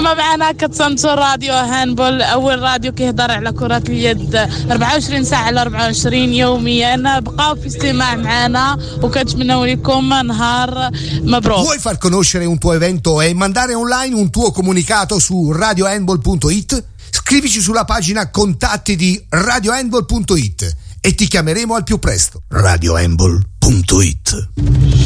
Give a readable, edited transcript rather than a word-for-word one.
كما معنا كتصنتو راديو هاندبول أول راديو كيهضر على كرة اليد 24 ساعة على 24 يوميا. بقاو في استماع معنا وكنتمنوا لكم نهار مبروك. Vuoi far conoscere un tuo evento e mandare online un tuo comunicato su radiohandball.it? Scrivici sulla pagina contatti di radiohandball.it e ti chiameremo al più presto. radiohandball.it